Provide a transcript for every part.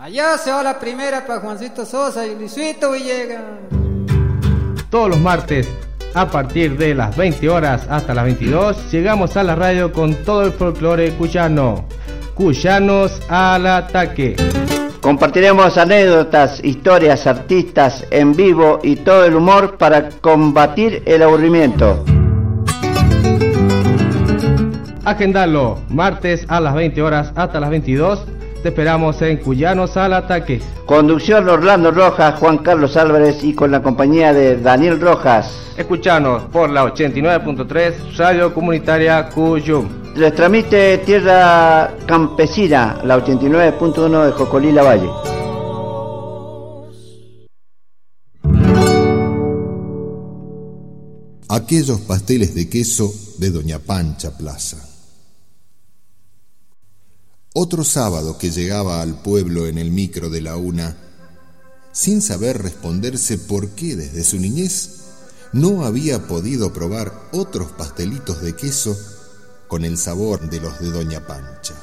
Allá se va la primera para Juancito Sosa y Luisito Villegas. Todos los martes, a partir de las 20 horas hasta las 22, llegamos a la radio con todo el folclore cuyano. Cuyanos al ataque. Compartiremos anécdotas, historias, artistas en vivo y todo el humor para combatir el aburrimiento. Agendalo, martes a las 20 horas hasta las 22. Te esperamos en Cuyanos al ataque. Conducción Orlando Rojas, Juan Carlos Álvarez y con la compañía de Daniel Rojas. Escuchanos por la 89.3 Radio Comunitaria Cuyum. Les transmite Tierra Campesina, la 89.1 de Jocolí-La Valle. Aquellos pasteles de queso de Doña Pancha Plaza. Otro sábado que llegaba al pueblo en el micro de la una, sin saber responderse por qué desde su niñez no había podido probar otros pastelitos de queso con el sabor de los de Doña Pancha.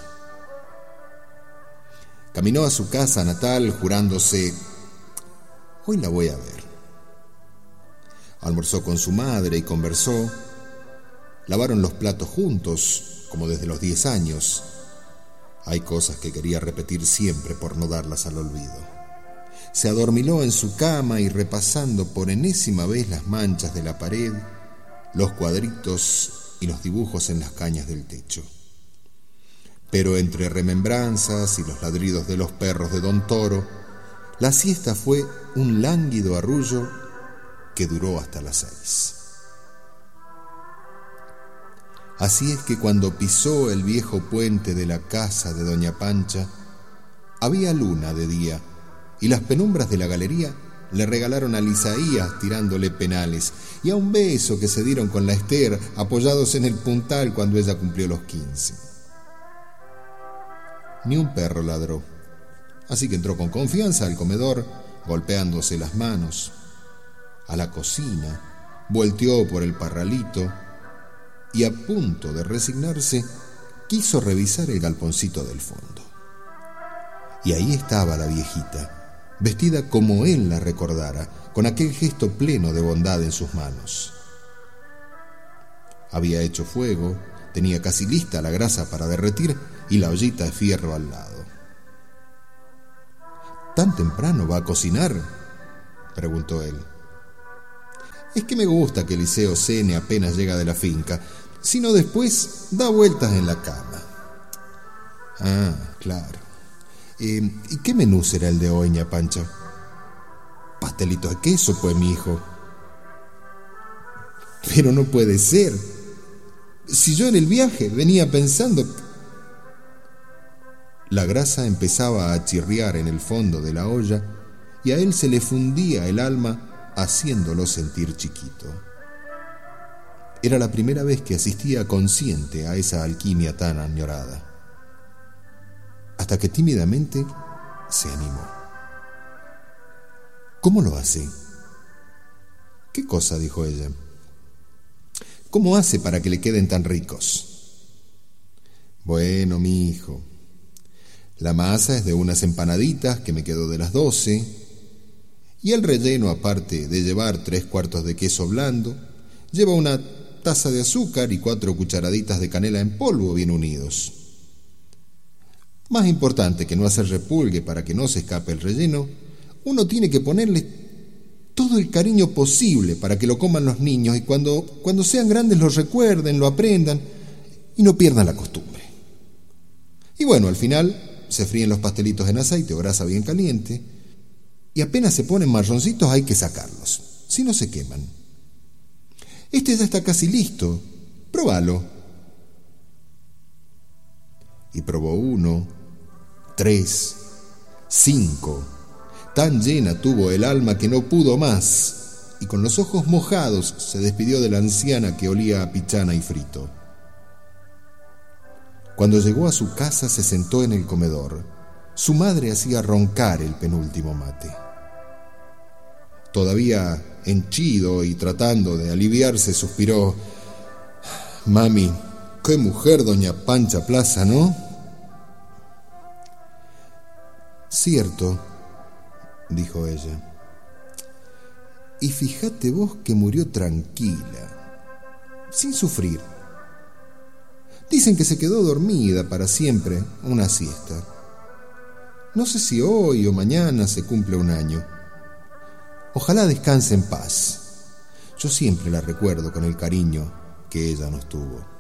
Caminó a su casa natal jurándose: hoy la voy a ver. Almorzó con su madre y conversó. Lavaron los platos juntos, como desde los 10 años. Hay cosas que quería repetir siempre por no darlas al olvido. Se adormiló en su cama y repasando por enésima vez las manchas de la pared, los cuadritos y los dibujos en las cañas del techo. Pero entre remembranzas y los ladridos de los perros de Don Toro, la siesta fue un lánguido arrullo que duró hasta las 6. Así es que cuando pisó el viejo puente de la casa de Doña Pancha, había luna de día y las penumbras de la galería le regalaron a Isaías tirándole penales y a un beso que se dieron con la Esther apoyados en el puntal cuando ella cumplió los 15. Ni un perro ladró, así que entró con confianza al comedor, golpeándose las manos. A la cocina, volteó por el parralito y a punto de resignarse, quiso revisar el galponcito del fondo. Y ahí estaba la viejita, vestida como él la recordara, con aquel gesto pleno de bondad en sus manos. Había hecho fuego, tenía casi lista la grasa para derretir y la ollita de fierro al lado. ¿Tan temprano va a cocinar?, preguntó él. Es que me gusta que Eliseo cene apenas llega de la finca, sino después da vueltas en la cama. Ah, claro. ¿Y qué menú será el de hoy, ña Pancha? Pastelito de queso, pues, mi hijo. Pero no puede ser. Si yo en el viaje venía pensando... La grasa empezaba a chirriar en el fondo de la olla y a él se le fundía el alma haciéndolo sentir chiquito. Era la primera vez que asistía consciente a esa alquimia tan añorada. Hasta que tímidamente se animó. ¿Cómo lo hace? ¿Qué cosa?, dijo ella. ¿Cómo hace para que le queden tan ricos? Bueno, mi hijo, la masa es de unas empanaditas que me quedó de las 12, y el relleno, aparte de llevar 3/4 de queso blando, lleva una taza de azúcar y 4 cucharaditas de canela en polvo bien unidos. Más importante que no hacer repulgue para que no se escape el relleno, uno tiene que ponerle todo el cariño posible para que lo coman los niños y cuando sean grandes lo recuerden, lo aprendan y no pierdan la costumbre. Y bueno, al final se fríen los pastelitos en aceite o grasa bien caliente y apenas se ponen marroncitos hay que sacarlos, si no se queman. Este ya está casi listo, próbalo. Y probó 1, 3, 5. Tan llena tuvo el alma que no pudo más, y con los ojos mojados se despidió de la anciana que olía a pichana y frito. Cuando llegó a su casa se sentó en el comedor. Su madre hacía roncar el penúltimo mate. Todavía henchido y tratando de aliviarse, suspiró: Mami, qué mujer doña Pancha Plaza, ¿no? Cierto, dijo ella. Y fíjate vos que murió tranquila, sin sufrir. Dicen que se quedó dormida para siempre, una siesta. No sé si hoy o mañana se cumple un año. Ojalá descanse en paz. Yo siempre la recuerdo con el cariño que ella nos tuvo.